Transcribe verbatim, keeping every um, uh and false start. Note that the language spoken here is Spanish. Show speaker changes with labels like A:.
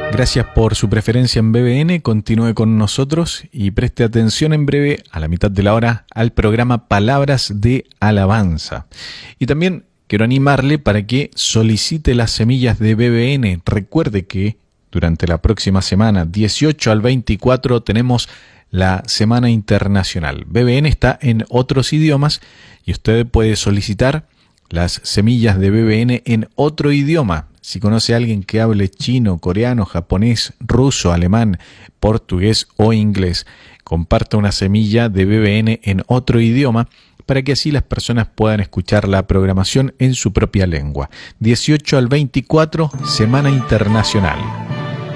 A: Gracias por su preferencia en B B N, continúe con nosotros y preste atención en breve, a la mitad de la hora, al programa Palabras de Alabanza. Y también quiero animarle para que solicite las semillas de B B N. Recuerde que durante la próxima semana, dieciocho al veinticuatro, tenemos la Semana Internacional. B B N está en otros idiomas y usted puede solicitar las semillas de B B N en otro idioma. Si conoce a alguien que hable chino, coreano, japonés, ruso, alemán, portugués o inglés, comparta una semilla de B B N en otro idioma para que así las personas puedan escuchar la programación en su propia lengua. dieciocho al veinticuatro, Semana Internacional.